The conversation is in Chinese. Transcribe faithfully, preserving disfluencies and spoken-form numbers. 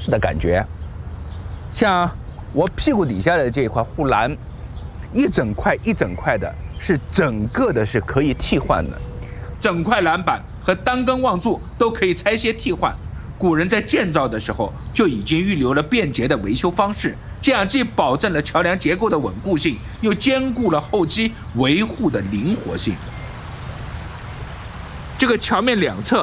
实的感觉。像我屁股底下的这一块护栏，一整块一整块的，是整个的是可以替换的，整块栏板和单根望柱都可以拆卸替换。古人在建造的时候就已经预留了便捷的维修方式，这样既保证了桥梁结构的稳固性，又兼顾了后期维护的灵活性。这个桥面两侧